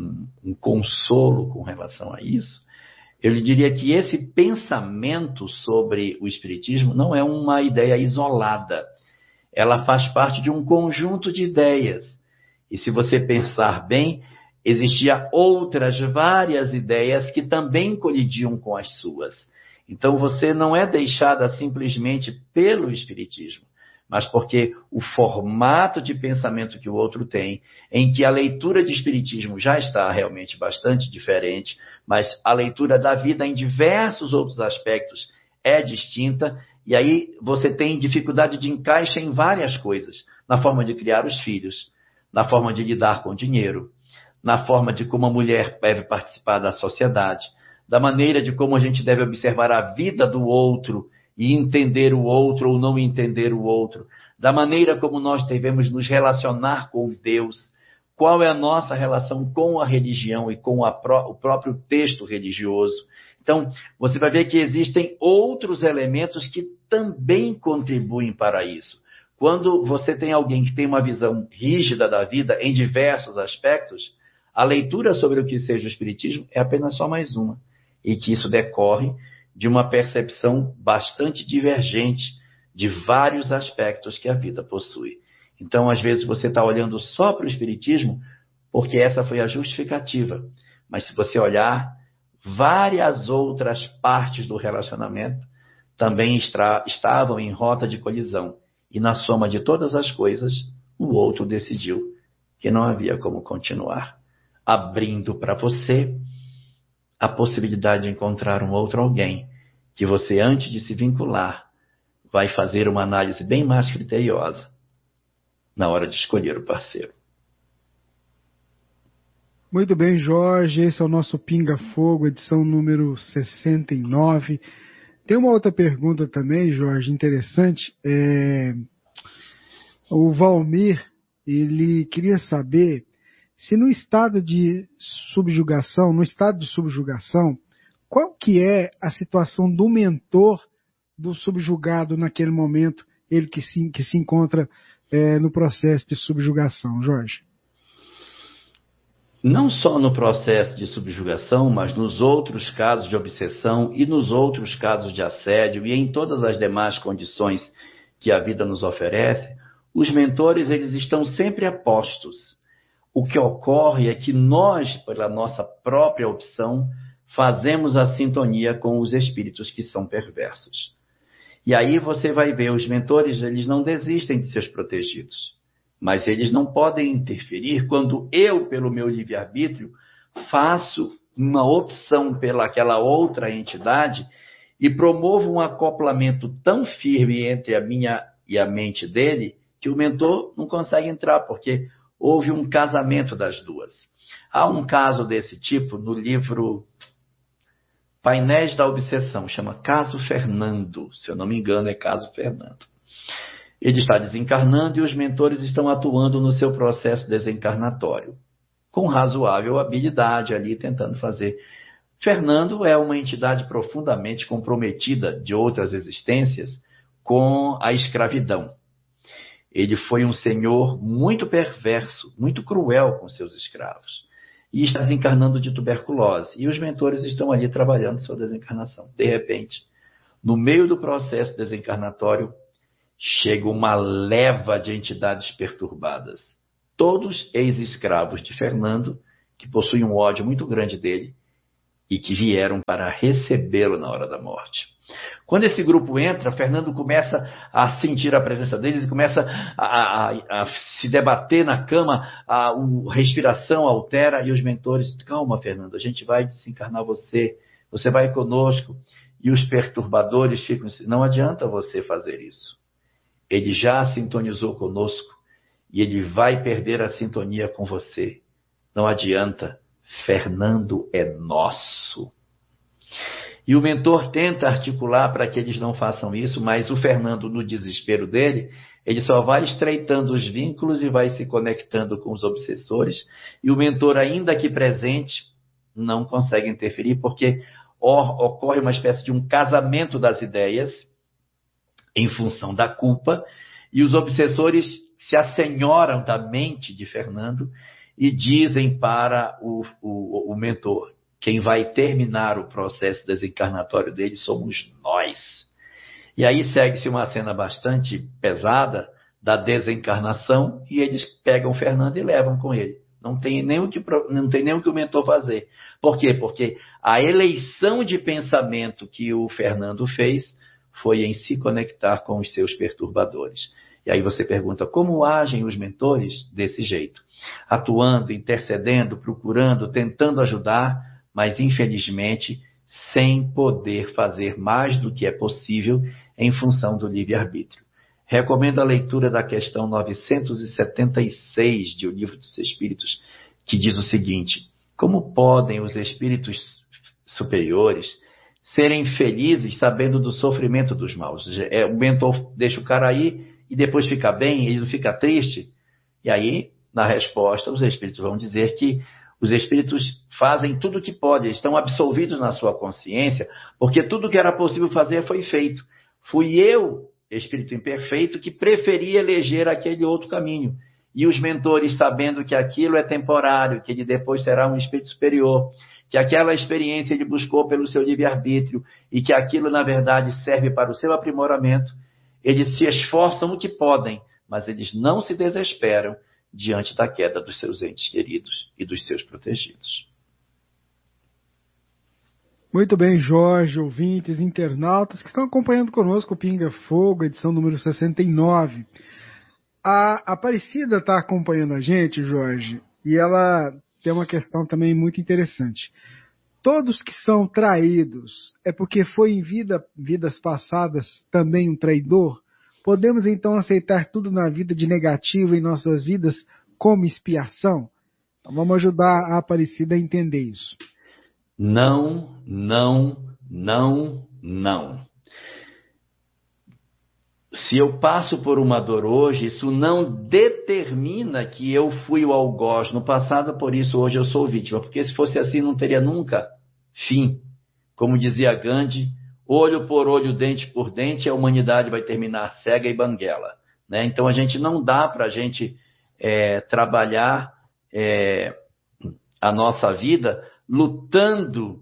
consolo com relação a isso, eu lhe diria que esse pensamento sobre o Espiritismo não é uma ideia isolada. Ela faz parte de um conjunto de ideias. E se você pensar bem, existiam outras várias ideias que também colidiam com as suas. Então você não é deixada simplesmente pelo Espiritismo, mas porque o formato de pensamento que o outro tem, em que a leitura de Espiritismo já está realmente bastante diferente, mas a leitura da vida em diversos outros aspectos é distinta, e aí você tem dificuldade de encaixe em várias coisas, na forma de criar os filhos, na forma de lidar com o dinheiro, na forma de como a mulher deve participar da sociedade, da maneira de como a gente deve observar a vida do outro e entender o outro ou não entender o outro, da maneira como nós devemos nos relacionar com Deus, qual é a nossa relação com a religião e com o próprio texto religioso. Então, você vai ver que existem outros elementos que também contribuem para isso. Quando você tem alguém que tem uma visão rígida da vida em diversos aspectos, a leitura sobre o que seja o Espiritismo é apenas só mais uma, e que isso decorre de uma percepção bastante divergente de vários aspectos que a vida possui. Então, às vezes, você está olhando só para o Espiritismo porque essa foi a justificativa. Mas se você olhar, várias outras partes do relacionamento também estavam em rota de colisão. E na soma de todas as coisas, o outro decidiu que não havia como continuar, abrindo para você a possibilidade de encontrar um outro alguém que você, antes de se vincular, vai fazer uma análise bem mais criteriosa na hora de escolher o parceiro. Muito bem, Jorge. Esse é o nosso Pinga Fogo, edição número 69. Tem uma outra pergunta também, Jorge, interessante. O Valmir, ele queria saber se no estado de subjugação, qual que é a situação do mentor do subjugado naquele momento, ele que se encontra no processo de subjugação, Jorge? Não só no processo de subjugação, mas nos outros casos de obsessão e nos outros casos de assédio e em todas as demais condições que a vida nos oferece, os mentores eles estão sempre a postos. O que ocorre é que nós, pela nossa própria opção, fazemos a sintonia com os espíritos que são perversos. E aí você vai ver, os mentores eles não desistem de seus protegidos. Mas eles não podem interferir quando eu, pelo meu livre-arbítrio, faço uma opção pelaquela outra entidade e promovo um acoplamento tão firme entre a minha e a mente dele que o mentor não consegue entrar, porque houve um casamento das duas. Há um caso desse tipo no livro Painéis da Obsessão, chama Caso Fernando, se eu não me engano é Caso Fernando. Ele está desencarnando e os mentores estão atuando no seu processo desencarnatório, com razoável habilidade ali, tentando fazer. Fernando é uma entidade profundamente comprometida de outras existências com a escravidão. Ele foi um senhor muito perverso, muito cruel com seus escravos, e está desencarnando de tuberculose. E os mentores estão ali trabalhando sua desencarnação. De repente, no meio do processo desencarnatório, chega uma leva de entidades perturbadas, todos ex-escravos de Fernando, que possuem um ódio muito grande dele e que vieram para recebê-lo na hora da morte. Quando esse grupo entra, Fernando começa a sentir a presença deles e começa a se debater na cama, a respiração altera e os mentores, calma, Fernando, a gente vai desencarnar você vai conosco. E os perturbadores ficam assim, não adianta você fazer isso. Ele já sintonizou conosco e ele vai perder a sintonia com você. Não adianta, Fernando é nosso. E o mentor tenta articular para que eles não façam isso, mas o Fernando, no desespero dele, ele só vai estreitando os vínculos e vai se conectando com os obsessores. E o mentor, ainda aqui presente, não consegue interferir, porque ocorre uma espécie de um casamento das ideias em função da culpa, e os obsessores se assenhoram da mente de Fernando e dizem para o mentor, quem vai terminar o processo desencarnatório dele somos nós. E aí segue-se uma cena bastante pesada da desencarnação e eles pegam o Fernando e levam com ele. Não tem nem o que o mentor fazer. Por quê? Porque a eleição de pensamento que o Fernando fez foi em se conectar com os seus perturbadores. E aí você pergunta, como agem os mentores? Desse jeito. Atuando, intercedendo, procurando, tentando ajudar, mas infelizmente sem poder fazer mais do que é possível em função do livre-arbítrio. Recomendo a leitura da questão 976 de O Livro dos Espíritos, que diz o seguinte, como podem os espíritos superiores serem felizes sabendo do sofrimento dos maus? O mentor deixa o cara aí e depois fica bem, ele não fica triste? E aí, na resposta, os espíritos vão dizer que os espíritos fazem tudo o que podem, estão absolvidos na sua consciência, porque tudo que era possível fazer foi feito. Fui eu, espírito imperfeito, que preferi eleger aquele outro caminho. E os mentores, sabendo que aquilo é temporário, que ele depois será um espírito superior, que aquela experiência ele buscou pelo seu livre-arbítrio e que aquilo, na verdade, serve para o seu aprimoramento, eles se esforçam o que podem, mas eles não se desesperam diante da queda dos seus entes queridos e dos seus protegidos. Muito bem, Jorge, ouvintes, internautas que estão acompanhando conosco o Pinga Fogo, edição número 69. A Aparecida está acompanhando a gente, Jorge, e ela tem uma questão também muito interessante. Todos que são traídos é porque foi em vidas passadas também um traidor? Podemos então aceitar tudo na vida de negativo em nossas vidas como expiação? Então vamos ajudar a Aparecida a entender isso. Não, não, não, não. Se eu passo por uma dor hoje, isso não determina que eu fui o algoz no passado, por isso hoje eu sou vítima. Porque se fosse assim, não teria nunca fim. Como dizia Gandhi, olho por olho, dente por dente, a humanidade vai terminar cega e banguela. Né? Então a gente não dá para a gente trabalhar a nossa vida lutando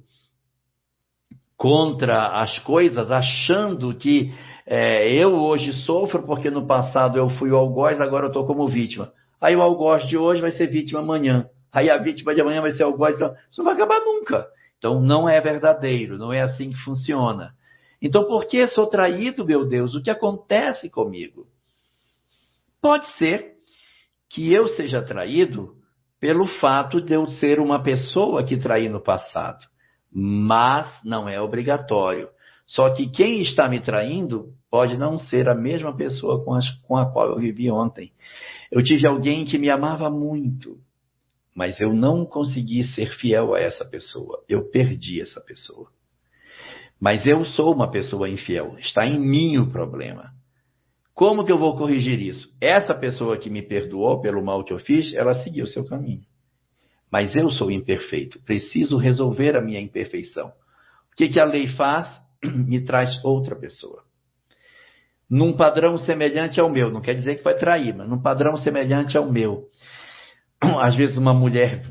contra as coisas, achando que eu hoje sofro porque no passado eu fui o algoz, agora eu estou como vítima. Aí o algoz de hoje vai ser vítima amanhã. Aí a vítima de amanhã vai ser algoz. Então, isso não vai acabar nunca. Então não é verdadeiro, não é assim que funciona. Então por que sou traído, meu Deus? O que acontece comigo? Pode ser que eu seja traído pelo fato de eu ser uma pessoa que traí no passado. Mas não é obrigatório. Só que quem está me traindo pode não ser a mesma pessoa com a qual eu vivi ontem. Eu tive alguém que me amava muito, mas eu não consegui ser fiel a essa pessoa. Eu perdi essa pessoa. Mas eu sou uma pessoa infiel. Está em mim o problema. Como que eu vou corrigir isso? Essa pessoa que me perdoou pelo mal que eu fiz, ela seguiu o seu caminho. Mas eu sou imperfeito. Preciso resolver a minha imperfeição. O que a lei faz? Me traz outra pessoa. Num padrão semelhante ao meu. Não quer dizer que vai trair, mas num padrão semelhante ao meu. Às vezes uma mulher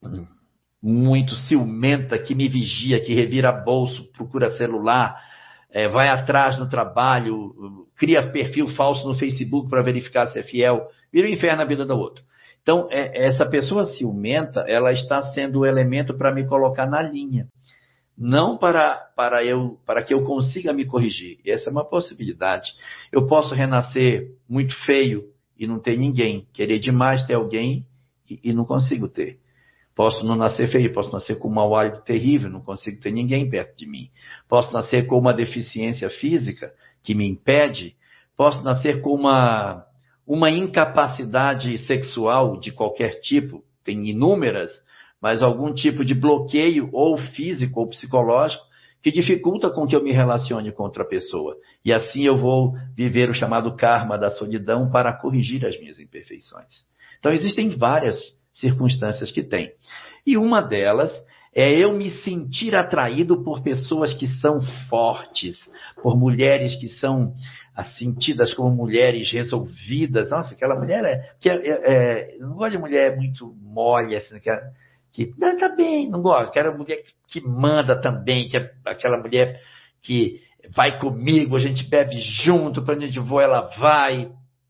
muito ciumenta, que me vigia, que revira bolso, procura celular, vai atrás no trabalho, cria perfil falso no Facebook para verificar se é fiel, vira o inferno na vida do outro. Então, essa pessoa ciumenta, ela está sendo o elemento para me colocar na linha. Não para que eu consiga me corrigir. Essa é uma possibilidade. Eu posso renascer muito feio e não ter ninguém. Querer demais ter alguém e não consigo ter. Posso não nascer feio, posso nascer com um mau hálito terrível, não consigo ter ninguém perto de mim. Posso nascer com uma deficiência física que me impede. Posso nascer com uma incapacidade sexual de qualquer tipo, tem inúmeras, mas algum tipo de bloqueio, ou físico ou psicológico, que dificulta com que eu me relacione com outra pessoa. E assim eu vou viver o chamado karma da solidão para corrigir as minhas imperfeições. Então existem várias circunstâncias que tem. E uma delas é eu me sentir atraído por pessoas que são fortes, por mulheres que são assim, tidas como mulheres resolvidas. Nossa, aquela mulher não gosto de mulher muito mole, assim, que tá bem, não gosto. Quero mulher que manda também, que é aquela mulher que vai comigo, a gente bebe junto, para onde a gente for, ela vai.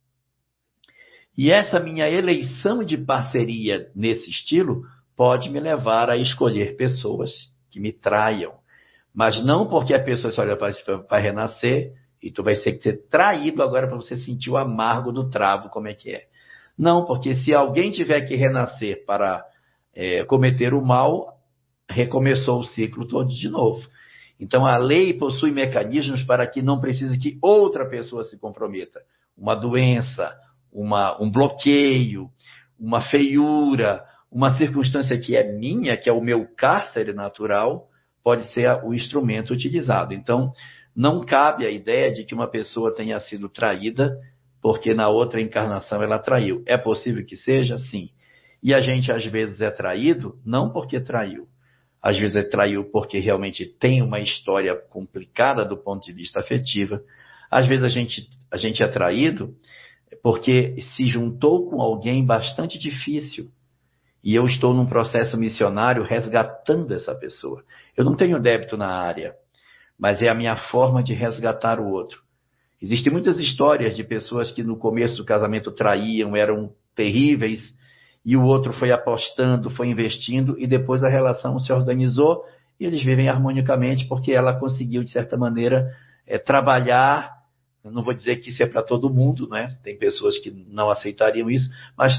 E essa minha eleição de parceria nesse estilo pode me levar a escolher pessoas que me traiam. Mas não porque a pessoa se olha para vai renascer e tu vai ser traído agora para você sentir o amargo do travo, como é que é. Não, porque se alguém tiver que renascer para cometer o mal, recomeçou o ciclo todo de novo. Então a lei possui mecanismos para que não precise que outra pessoa se comprometa. Uma doença, um bloqueio, uma feiura, uma circunstância que é minha, que é o meu cárcere natural, pode ser o instrumento utilizado. Então, não cabe a ideia de que uma pessoa tenha sido traída porque na outra encarnação ela traiu. É possível que seja? Sim. E a gente, às vezes, é traído não porque traiu. Às vezes é traiu porque realmente tem uma história complicada do ponto de vista afetivo. Às vezes a gente é traído porque se juntou com alguém bastante difícil. E eu estou num processo missionário resgatando essa pessoa. Eu não tenho débito na área, mas é a minha forma de resgatar o outro. Existem muitas histórias de pessoas que no começo do casamento traíam, eram terríveis, e o outro foi apostando, foi investindo, e depois a relação se organizou e eles vivem harmonicamente porque ela conseguiu, de certa maneira, trabalhar. Eu não vou dizer que isso é para todo mundo, né? Tem pessoas que não aceitariam isso, mas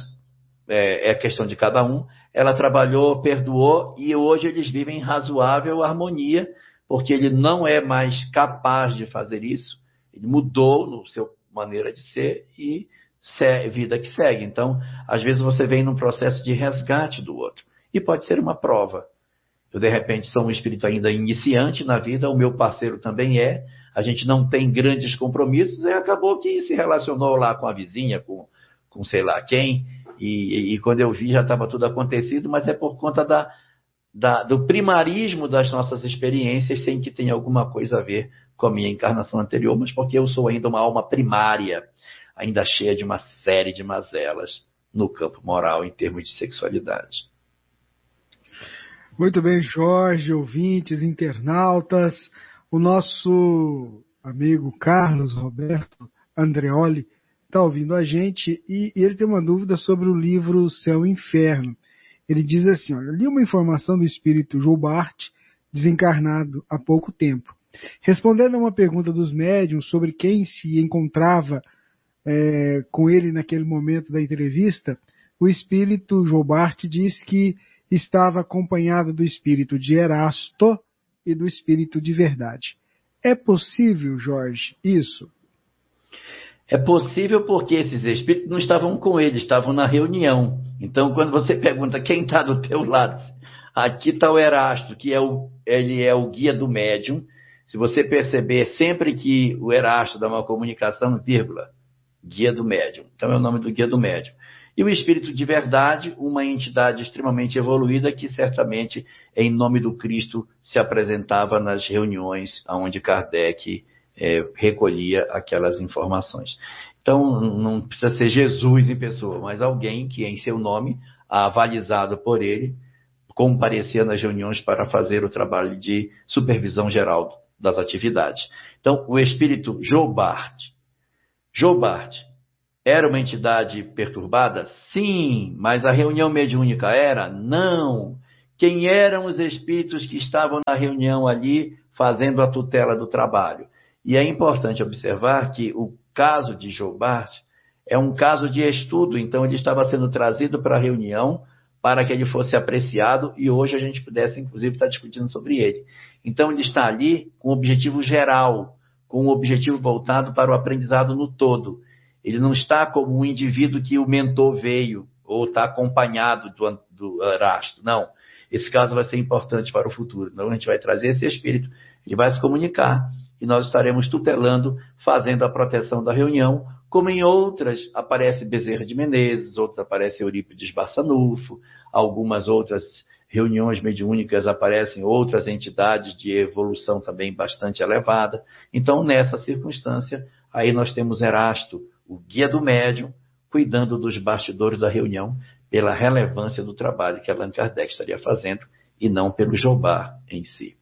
é questão de cada um. Ela trabalhou, perdoou, e hoje eles vivem em razoável harmonia, porque ele não é mais capaz de fazer isso. Ele mudou no seu maneira de ser e vida que segue. Então, às vezes você vem num processo de resgate do outro. E pode ser uma prova. Eu, de repente, sou um espírito ainda iniciante na vida, o meu parceiro também é. A gente não tem grandes compromissos e acabou que se relacionou lá com a vizinha, com sei lá quem. E quando eu vi já estava tudo acontecido, mas é por conta do primarismo das nossas experiências, sem que tenha alguma coisa a ver com a minha encarnação anterior, mas porque eu sou ainda uma alma primária, ainda cheia de uma série de mazelas no campo moral em termos de sexualidade. Muito bem, Jorge, ouvintes, internautas, o nosso amigo Carlos Roberto Andreoli está ouvindo a gente e ele tem uma dúvida sobre o livro Céu e Inferno. Ele diz assim, olha, li uma informação do espírito João Bart, desencarnado há pouco tempo. Respondendo a uma pergunta dos médiuns sobre quem se encontrava com ele naquele momento da entrevista, o espírito João Bart diz que estava acompanhado do espírito de Erasto e do espírito de Verdade. É possível, Jorge, isso? É possível porque esses espíritos não estavam com ele, estavam na reunião. Então, quando você pergunta quem está do teu lado, aqui está o Erasto, que ele é o guia do médium. Se você perceber, sempre que o Erasto dá uma comunicação, vírgula, guia do médium. Então, é o nome do guia do médium. E o espírito de Verdade, uma entidade extremamente evoluída que certamente, em nome do Cristo, se apresentava nas reuniões onde Kardec recolhia aquelas informações. Então, não precisa ser Jesus em pessoa, mas alguém que, em seu nome, avalizado por ele, comparecia nas reuniões para fazer o trabalho de supervisão geral das atividades. Então, o espírito Jobart era uma entidade perturbada? Sim, mas a reunião mediúnica era? Não. Quem eram os espíritos que estavam na reunião ali fazendo a tutela do trabalho? E é importante observar que o caso de Jobart é um caso de estudo, então ele estava sendo trazido para a reunião para que ele fosse apreciado e hoje a gente pudesse, inclusive, estar discutindo sobre ele. Então ele está ali com um objetivo geral, com um objetivo voltado para o aprendizado no todo. Ele não está como um indivíduo que o mentor veio ou está acompanhado do Arasto. Não. Esse caso vai ser importante para o futuro. Então a gente vai trazer esse espírito, ele vai se comunicar e nós estaremos tutelando, fazendo a proteção da reunião, como em outras aparece Bezerra de Menezes, outras aparece Eurípides Barçanufo, algumas outras reuniões mediúnicas aparecem outras entidades de evolução também bastante elevada. Então, nessa circunstância, aí nós temos Erasto, o guia do médium, cuidando dos bastidores da reunião, pela relevância do trabalho que Allan Kardec estaria fazendo, e não pelo Jobart em si.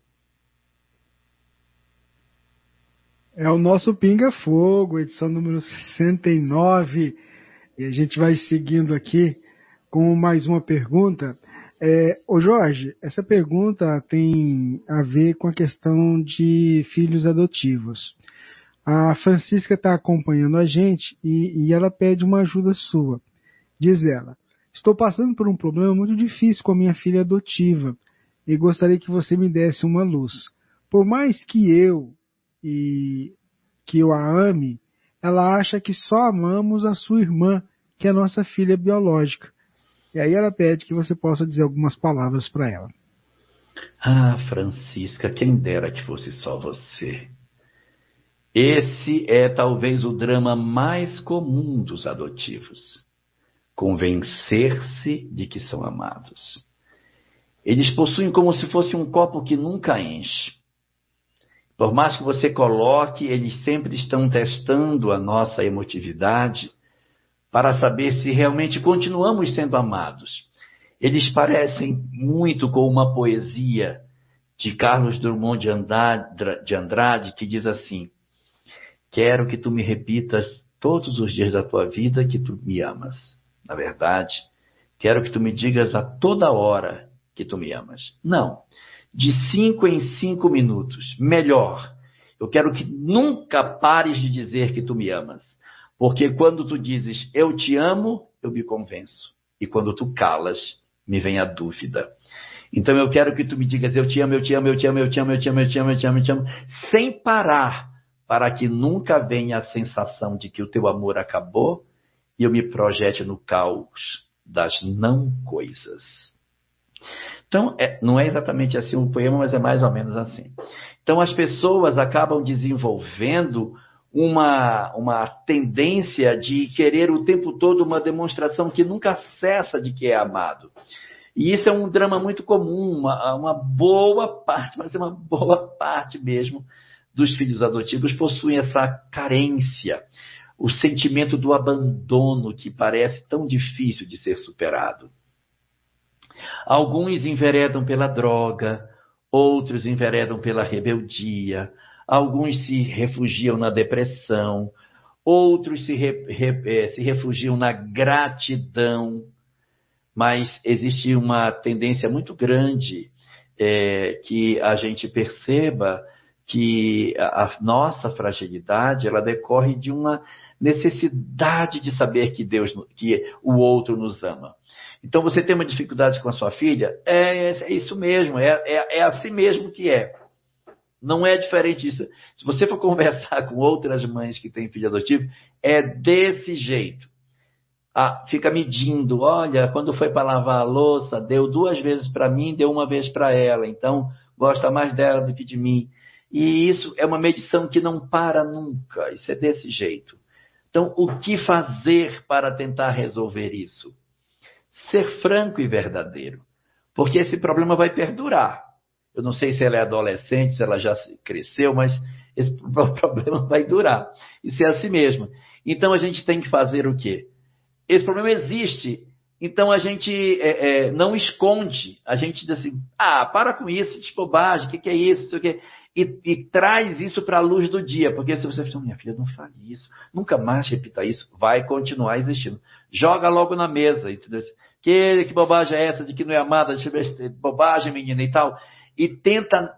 É o nosso Pinga Fogo, edição número 69, e a gente vai seguindo aqui com mais uma pergunta. Ô Jorge, essa pergunta tem a ver com a questão de filhos adotivos. A Francisca está acompanhando a gente e ela pede uma ajuda sua. Diz ela: estou passando por um problema muito difícil com a minha filha adotiva e gostaria que você me desse uma luz. Por mais que eu a ame, ela acha que só amamos a sua irmã, que é a nossa filha biológica. E aí ela pede que você possa dizer algumas palavras para ela. Ah, Francisca, quem dera que fosse só você. Esse é talvez o drama mais comum dos adotivos. Convencer-se de que são amados. Eles possuem como se fosse um copo que nunca enche. Por mais que você coloque, eles sempre estão testando a nossa emotividade para saber se realmente continuamos sendo amados. Eles parecem muito com uma poesia de Carlos Drummond de Andrade, que diz assim: quero que tu me repitas todos os dias da tua vida que tu me amas. Na verdade, quero que tu me digas a toda hora que tu me amas. Não. De 5 em 5 minutos. Melhor. Eu quero que nunca pares de dizer que tu me amas. Porque quando tu dizes eu te amo, eu me convenço. E quando tu calas, me vem a dúvida. Então eu quero que tu me digas eu te amo, eu te amo, eu te amo, eu te amo, eu te amo, eu te amo, eu te amo, eu te amo, sem parar, para que nunca venha a sensação de que o teu amor acabou e eu me projete no caos das não coisas. Então, não é exatamente assim o poema, mas é mais ou menos assim. Então, as pessoas acabam desenvolvendo uma tendência de querer o tempo todo uma demonstração que nunca cessa de que é amado. E isso é um drama muito comum, uma boa parte, mas é uma boa parte mesmo, dos filhos adotivos possuem essa carência, o sentimento do abandono que parece tão difícil de ser superado. Alguns enveredam pela droga, outros enveredam pela rebeldia, alguns se refugiam na depressão, outros se refugiam na gratidão, mas existe uma tendência muito grande que a gente perceba que a nossa fragilidade ela decorre de uma necessidade de saber que o outro nos ama. Então, você tem uma dificuldade com a sua filha? É isso mesmo, é assim mesmo que é. Não é diferente disso. Se você for conversar com outras mães que têm filho adotivo, é desse jeito. Fica medindo, olha, quando foi para lavar a louça, deu 2 vezes para mim, deu 1 vez para ela, então gosta mais dela do que de mim. E isso é uma medição que não para nunca, isso é desse jeito. Então, o que fazer para tentar resolver isso? Ser franco e verdadeiro, porque esse problema vai perdurar. Eu não sei se ela é adolescente, se ela já cresceu, mas esse problema vai durar. Isso é assim mesmo. Então, a gente tem que fazer o quê? Esse problema existe, Então a gente não esconde, a gente diz assim, para com isso, de bobagem, o que é isso, isso aqui. E traz isso para a luz do dia, porque se você fala, minha filha, não fale isso, nunca mais repita isso, vai continuar existindo. Joga logo na mesa, entendeu? Que bobagem é essa de que não é amada, bobagem, menina e tal, e tenta